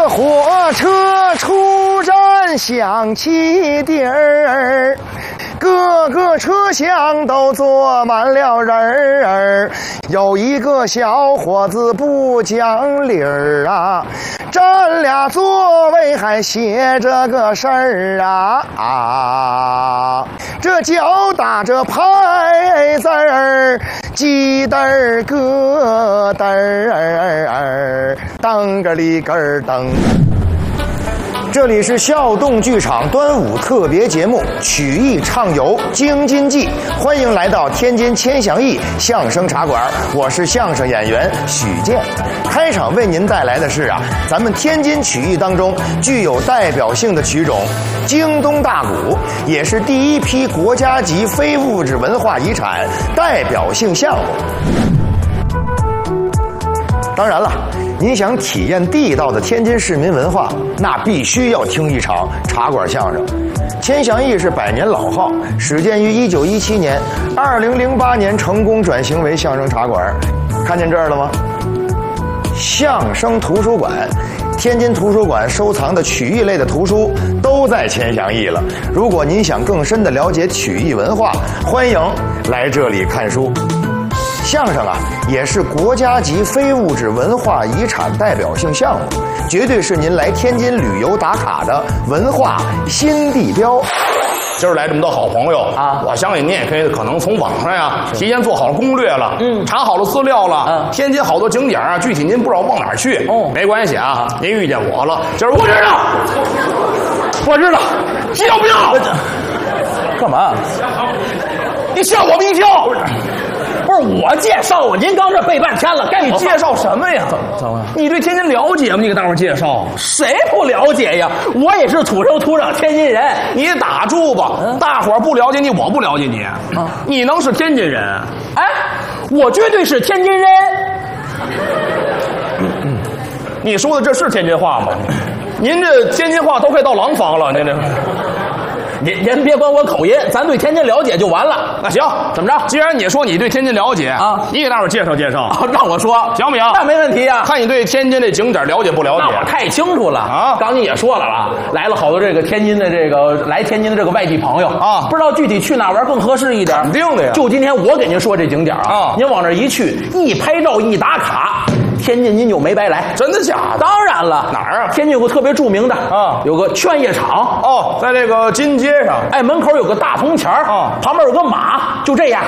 个火车出站响起笛儿，各个车厢都坐满了人儿。有一个小伙子不讲理儿啊，占俩座位还写着个事儿啊，这脚打着拍子儿，鸡嘚儿咯嘚儿，噔个里个儿噔。这里是孝动剧场端午特别节目《曲艺畅游京津冀》，欢迎来到天津千祥义相声茶馆，我是相声演员许健。开场为您带来的是咱们天津曲艺当中具有代表性的曲种京东大鼓，也是第一批国家级非物质文化遗产代表性项目。当然了，您想体验地道的天津市民文化，那必须要听一场茶馆相声。千祥义是100年老号，始建于1917年，2008年成功转型为相声茶馆。看见这儿了吗？相声图书馆，天津图书馆收藏的曲艺类的图书都在千祥义了。如果您想更深地了解曲艺文化，欢迎来这里看书。相声也是国家级非物质文化遗产代表性项目，绝对是您来天津旅游打卡的文化新地标。 今儿来这么多好朋友啊，我相信您也可能从网上提前做好了攻略了，查好了资料了。天津好多景点具体您不知道往哪儿去，没关系您遇见我了，今儿我知道，要不要？ 干嘛？ 你吓我一跳。 不是我介绍您刚这背半天了，该你介绍什么呀？ 怎么？ 你对天津了解吗？你给大伙介绍。 谁不了解呀？我也是土生土长天津人。 你打住吧，大伙儿不了解你，我不了解你。你能是天津人？ 哎，我绝对是天津人。 你说的这是天津话吗？您这天津话都快到廊坊了，您这。 您别管我口音，咱对天津了解就完了。 那行， 怎么着？ 既然你说你对天津了解你给大伙介绍介绍。 让我说行不行？ 那没问题呀。 看你对天津这景点了解不了解？ 那我太清楚了刚您也说了来了好多这个天津的来天津的这个外地朋友不知道具体去哪玩更合适一点。 肯定的呀。 就今天我给您说这景点您往这一去，一拍照一打卡。天津您就没白来。 真的假的？ 当然了。 哪儿天津有个特别著名的有个劝业场在这个金街上， 门口有个大铜钱旁边有个马，就这样。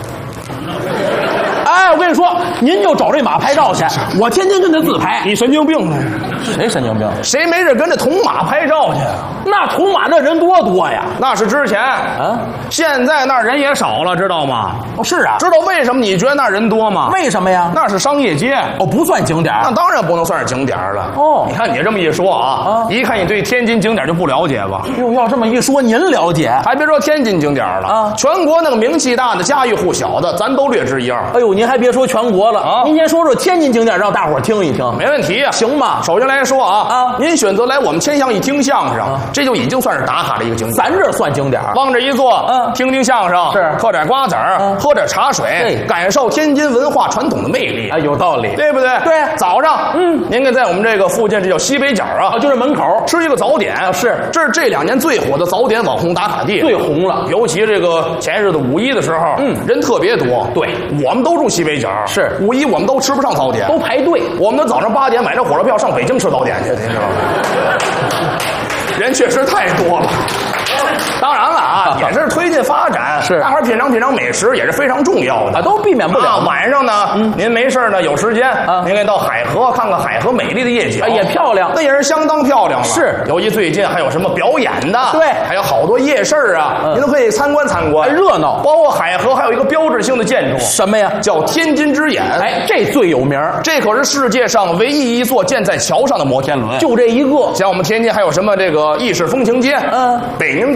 我跟你说，您就找这马拍照去，我天天跟他自拍。 你神经病呢？ 谁神经病？ 谁没事跟这铜马拍照去？ 那铜马那人多呀！ 那是之前现在那人也少了，知道吗？ 是啊。 知道为什么你觉得那人多吗？ 为什么呀？ 那是商业街不算景点。 那当然不能算是景点了你看你这么一说一看你对天津景点就不了解吧？ 哟，要这么一说，您了解？ 还别说天津景点了全国那个名气大的家喻户晓的，咱都略知一二。 哎呦，您还别说全国了您先说说天津景点，让大伙儿听一听。 没问题行吗？ 首先来说您选择来我们千祥义听相声这就已经算是打卡的一个景点。 咱这算景点， 往这一坐听听相声， 是嗑点瓜子儿喝点茶水，感受天津文化传统的魅力有道理， 对不对？ 对。 早上您可以在我们这个附近，这叫西北角就是门口吃一个早点是， 这是这2年最火的早点网红打卡地， 最红了。 尤其这个前日子5一的时候人特别多。 对， 我们都住西北角， 是 5一我们都吃不上早点， 都排队， 我们都早上8点买着火车票上北京吃早点去，您知道吗？人确实太多了。当然了也是推进发展， 是大伙儿品尝品尝美食也是非常重要的都避免不了。 晚上呢您没事呢有时间您可以到海河看看海河美丽的夜景也漂亮， 那也是相当漂亮了。 是， 尤其最近还有什么表演的， 对， 还有好多夜市您都可以参观参观， 热闹。 包括海河还有一个标志性的建筑， 什么呀？ 叫天津之眼。 这最有名， 这可是世界上唯一一座建在桥上的摩天轮， 就这一个。 像我们天津还有什么这个意式风情街北宁宫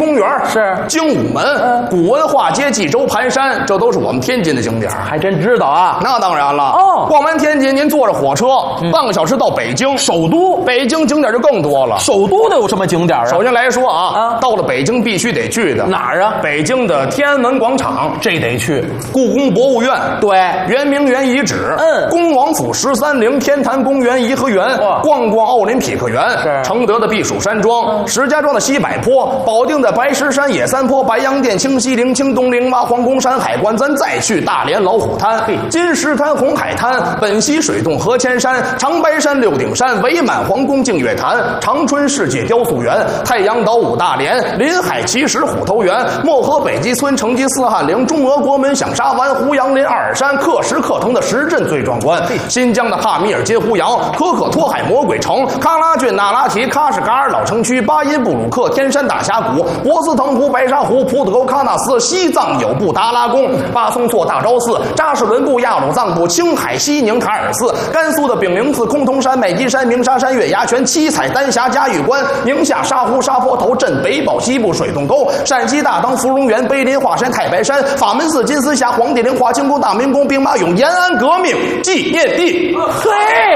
公园是精武门、古文化街、冀州盘山，这都是我们天津的景点。 还真知道啊。 那当然了哦， 逛完天津，您坐着火车半个小时到北京， 首都。 北京景点就更多了。 首都的有什么景点啊？ 首先来说到了北京必须得去的哪儿啊？ 北京的天安门广场， 这得去。 故宫博物院， 对， 圆明园遗址，恭王府13陵，天坛公园、颐和园，逛逛奥林匹克园，承德的避暑山庄，石家庄的西柏坡，保定的白石山、野三坡、白洋淀、清西陵、清东陵洼、皇宫山、海关，咱再去大连老虎滩、金石滩、红海滩、本溪水洞、河前山、长白山、六顶山、伪满皇宫、净月潭、长春世界雕塑园、太阳岛五大连、临海奇石虎头园、漠河北极村、成吉思汗陵、中俄国门响沙湾、胡杨林、阿尔山、克什克腾的石阵最壮观，新疆的帕米尔街胡杨、可可托海魔鬼城、喀拉峻、那拉提、喀什噶尔老城区、巴音布鲁克、天山大峡谷、博斯腾湖、白沙湖、普特沟喀纳斯、西藏有布达拉宫、巴松措大昭寺、扎什伦布亚鲁藏布、青海西宁塔尔寺、甘肃的炳灵寺、崆峒山、麦积山、鸣沙山、月牙泉、七彩丹霞、嘉峪关、宁夏沙湖、沙坡头镇、北堡西部水洞沟、陕西大当、芙蓉园、碑林、华山、太白山、法门寺、金丝峡、黄帝陵、华清宫、大明宫、兵马俑、延安革命纪念地。 嘿，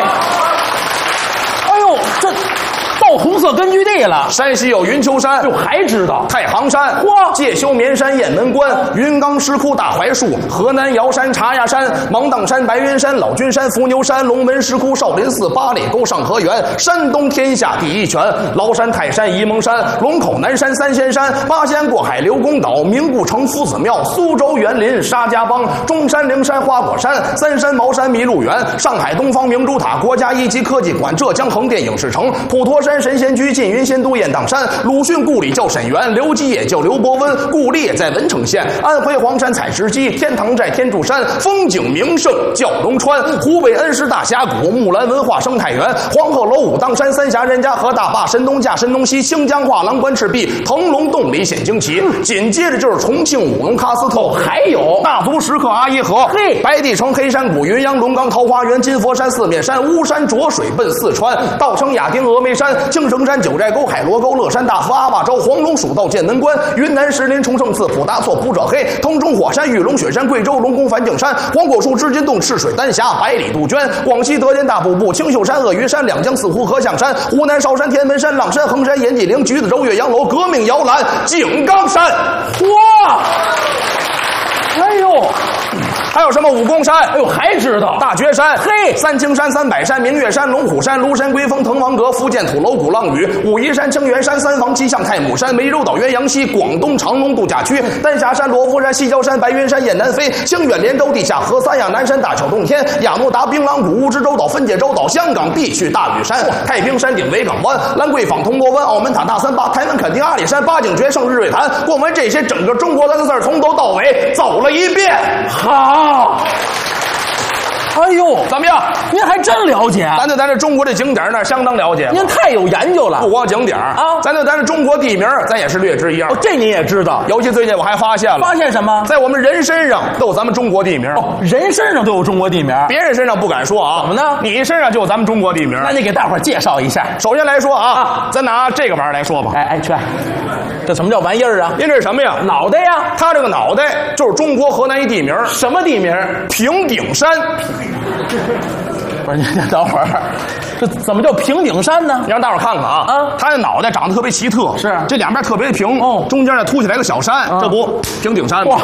哎呦，这到红色根据地了。 山西有云丘山， 还知道太行山，介休绵山、雁门关、云冈石窟、大槐树、河南瑶山、茶崖山、芒砀山、白云山、老君山、伏牛山、龙门石窟、少林寺、八里沟、上河源、山东天下第一泉、崂山、泰山、沂蒙山、龙口南山、三仙山、八仙过海、刘公岛、明故城夫子庙、苏州园林、沙家浜、中山陵山、花果山、三山茅山、麋鹿园、上海东方明珠塔、国家一级科技馆、浙江横店影视城、普陀山神仙居、缙云仙都、雁荡山、鲁迅故里叫沈园、刘基也叫刘伯温，故里也在文成县、安徽黄山采石矶、天堂寨、天柱山，风景名胜叫龙川、湖北恩施大峡谷、木兰文化生态园、黄鹤楼、武当山、三峡人家河、大坝、神农架、神农溪、清江画廊、观赤壁、腾龙洞里显惊奇。紧接着就是重庆武隆喀斯特， 还有大足石刻阿依河、白帝城、黑山谷、云阳龙岗、桃花源、金佛山、四面山、巫山浊水奔四川，稻城亚丁、峨眉山、青城山、九寨沟、海螺沟、乐山大佛、阿坝州、黄龙蜀道、剑门关、云南石林、崇圣寺、普达措、普者黑、通中火山、玉龙雪山、贵州龙宫、梵净山、黄果树、织金洞、赤水丹霞、百里杜鹃、广西德间大瀑布、青秀山、鳄鱼山、两江四湖、河象山、湖南韶山、天门山、浪山、衡山、延吉陵、橘子洲、岳阳楼、革命摇篮、井冈山。 哇！哎呦， 还有什么武功山？ 哎呦，还知道大觉山、 嘿， 三清山、三百山、明月山、龙虎山、庐山、龟峰、滕王阁、福建土楼、鼓浪屿、武夷山、清源山、三房七巷、太姥山、湄洲岛、鸳鸯溪、广东长隆度假区、丹霞山、罗浮山、西郊山、白云山、雁南飞、清远连州、地下河、三亚南山、大巧洞天、雅诺达、槟榔谷、乌支洲岛、分界洲岛、香港必去大屿山、太平山顶、维港湾、兰桂坊、铜锣湾、澳门塔、大三巴、台湾垦丁、阿里山、八景绝胜、日月潭。逛完这些，整个中国3个字从头到尾走了一遍。 好。哎呦， 怎么样？ 您还真了解。 咱对咱这中国这景点呢，相当了解。 您太有研究了。 不光景点啊，咱对咱这中国地名，咱也是略知一二。 这您也知道。 尤其最近我还发现了。 发现什么？ 在我们人身上都有咱们中国地名。 哦，人身上都有中国地名， 别人身上不敢说啊。 怎么呢？ 你身上就有咱们中国地名。 那你给大伙儿介绍一下。 首先来说啊，咱拿这个玩意儿来说吧。 哎，去，这什么叫玩意儿啊？ 您这是什么呀？ 脑袋呀。 他这个脑袋就是中国河南一地名。 什么地名？ 平顶山。 不是，您等会儿，这怎么叫平顶山呢？ 你让大伙儿看看啊，他的脑袋长得特别奇特， 是这两边特别平，中间呢凸起来个小山，这不平顶山吗？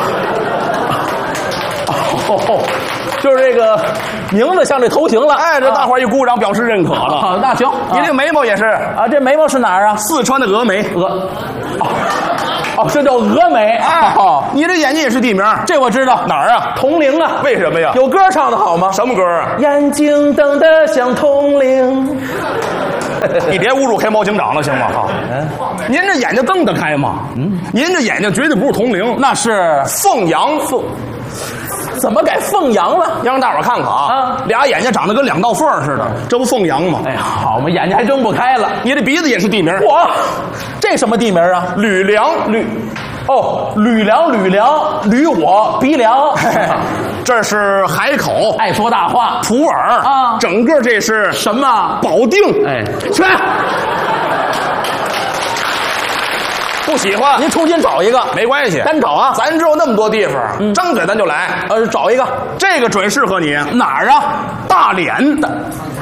哦，就是这个名字像这头型了。 哎，这大伙儿一鼓掌表示认可了。 那行， 你这眉毛也是啊，这眉毛是哪儿啊？ 四川的峨眉。 哦，这叫峨眉。 哎，你这眼睛也是地名， 这我知道。 哪儿啊？ 铜陵啊。 为什么呀？ 有歌唱的好吗？ 什么歌啊？ 眼睛瞪得像铜铃。 你别侮辱黑猫警长了，行吗？哈，您这眼睛瞪得开吗？您这眼睛绝对不是铜铃， 那是凤阳。 怎么改凤阳了？ 让大伙儿看看啊，俩眼睛长得跟两道缝似的，这不凤阳吗？ 哎呀，好嘛，眼睛还睁不开了。 你这鼻子也是地名。 这什么地名啊？ 吕梁。 吕梁，吕我鼻梁。 这是海口， 爱说大话。 普洱啊，整个这是什么？ 保定。 哎，去。 不喜欢。 您重新找一个， 没关系， 单找啊。 咱知道那么多地方，张嘴咱就来。 找一个， 这个准适合你。 哪儿啊？ 大脸的。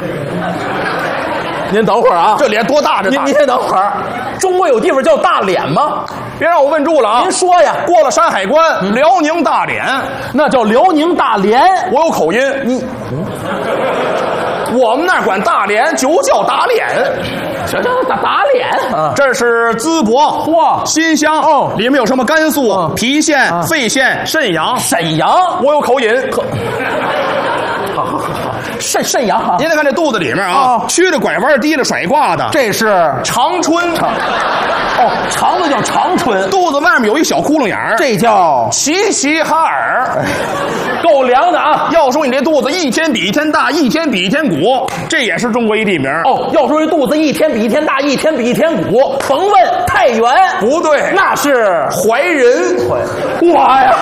您等会儿啊， 这脸多大？这您先等会儿。中国有地方叫大脸吗？ 别让我问住了啊！ 您说呀。 过了山海关，辽宁大连， 那叫辽宁大连。 我有口音。我们那儿管大连就叫打脸。 什么打脸？ 这是淄博、新乡，里面有什么甘肃、郫县、费县、沈阳。 沈阳， 我有口音。 好，沈阳啊！ 您再看这肚子里面啊，曲着拐弯、提着甩挂的， 这是长春。 肠子叫长春， 肚子外面有一小窟窿眼儿， 这叫齐齐哈尔。 够凉的啊！ 要说你这肚子一天比一天大，一天比一天鼓，这也是中国一地名。 要说这肚子一天比一天大，一天比一天鼓，甭问太原。 不对， 那是怀仁。 哇呀！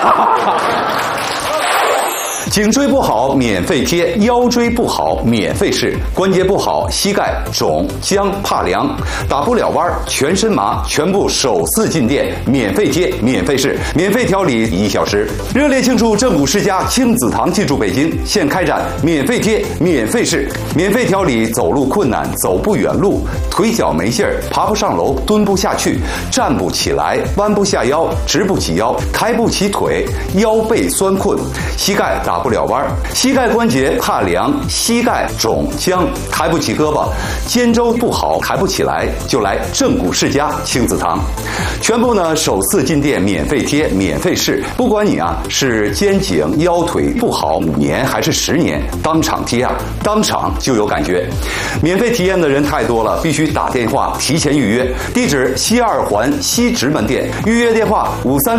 颈椎不好免费贴，腰椎不好免费试，关节不好膝盖肿僵怕凉，打不了弯全身麻，全部首次进店免费贴免费试，免费调理1小时。热烈庆祝正骨世家亲子堂进驻北京，现开展免费贴免费试，免费调理走路困难、走不远路、腿脚没劲儿、爬不上楼、蹲不下去、站不起来、弯不下腰、直不起腰、抬不起腿、腰背酸困、膝盖打不了弯，膝盖关节怕凉，膝盖肿僵，抬不起胳膊，肩周不好抬不起来，就来正骨世家亲子堂，全部呢首次进店免费贴免费试，不管你啊是肩颈腰腿不好5年还是10年，当场贴啊，当场就有感觉。免费体验的人太多了，必须打电话提前预约，地址西2环西直门店，预约电话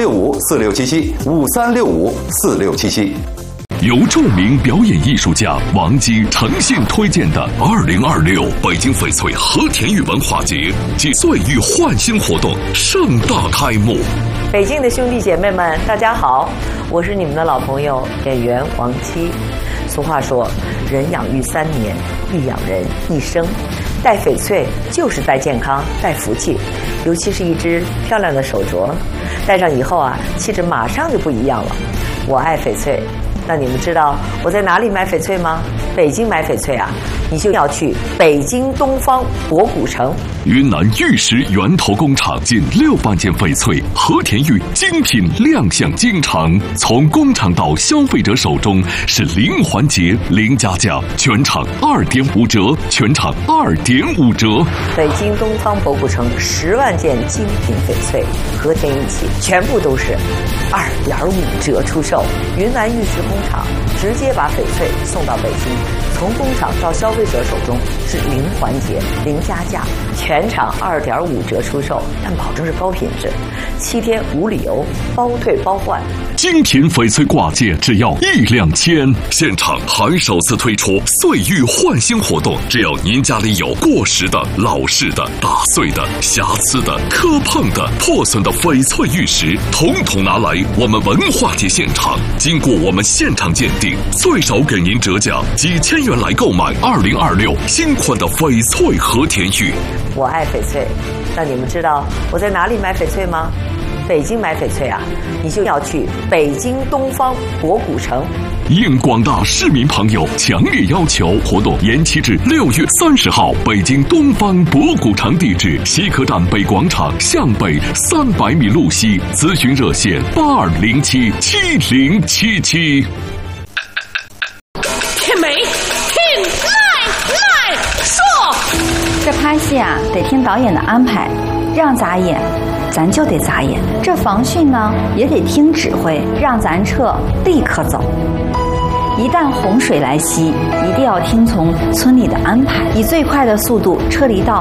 5365467753654677。 由著名表演艺术家王姬诚信推荐的2026北京翡翠和田玉文化节暨岁玉焕新活动盛大开幕。 北京的兄弟姐妹们，大家好，我是你们的老朋友演员王姬。俗话说，人养育3年，必养人一生。戴翡翠就是戴健康、戴福气，尤其是一只漂亮的手镯，戴上以后啊，气质马上就不一样了。我爱翡翠。那你们知道我在哪里买翡翠吗？北京买翡翠啊，你就要去北京东方博古城。 云南玉石源头工厂近6万件翡翠和田玉精品亮相京城，从工厂到消费者手中是0环节0加价，全场2.5折，全场2.5折。 北京东方博古城10万件精品翡翠和田玉器，全部都是2.5折出售。云南玉石工厂直接把翡翠送到北京，从工厂到消费者手中是0环节0加价，全场2.5折出售，但保证是高品质，7天无理由，包退包换。 精品翡翠挂件只要1两千，现场还首次推出岁玉焕新活动，只要您家里有过时的、老式的、打碎的、瑕疵的、磕碰的、破损的翡翠玉石，统统拿来我们文化节现场，经过我们现场鉴定，最少给您折价几千元来购买2026新款的翡翠和田玉。 我爱翡翠，那你们知道我在哪里买翡翠吗？北京买翡翠啊，你就要去北京东方博古城。 应广大市民朋友强烈要求，活动延期至6月30号，北京东方博古城，地址西客站北广场向北300米路西，咨询热线82077077。 天美，听来说， 这拍戏啊，得听导演的安排，让咋演，咱就得咋演。这防汛呢，也得听指挥，让咱撤，立刻走。一旦洪水来袭，一定要听从村里的安排，以最快的速度撤离到